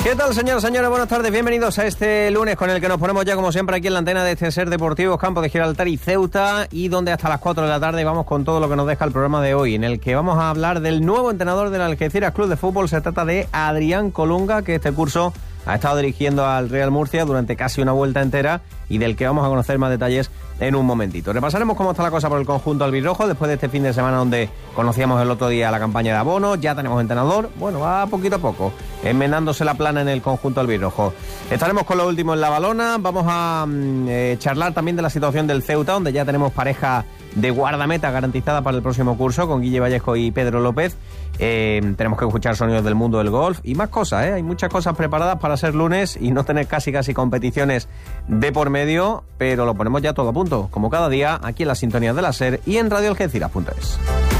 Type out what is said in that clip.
¿Qué tal, señoras y señores? Buenas tardes, bienvenidos a este lunes con el que nos ponemos ya como siempre aquí en la antena de Ser Deportivos, Campo de Gibraltar y Ceuta, y donde hasta las 4 de la tarde vamos con todo lo que nos deja el programa de hoy, en el que vamos a hablar del nuevo entrenador del Algeciras Club de Fútbol. Se trata de Adrián Colunga, que este curso ha estado dirigiendo al Real Murcia durante casi una vuelta entera y del que vamos a conocer más detalles en un momentito. Repasaremos cómo está la cosa por el conjunto albirrojo después de este fin de semana donde conocíamos el otro día la campaña de abonos. Ya tenemos entrenador, bueno, va poquito a poco enmendándose la plana en el conjunto albirrojo. Estaremos con lo último en la balona. Vamos a charlar también de la situación del Ceuta, donde ya tenemos pareja de guardameta garantizada para el próximo curso con Guille Vallejo y Pedro López. Tenemos que escuchar sonidos del mundo del golf y más cosas, hay muchas cosas preparadas para ser lunes y no tener casi competiciones de por medio, pero lo ponemos ya todo a punto, como cada día, aquí en la sintonía de la SER y en radioalgeciras.es.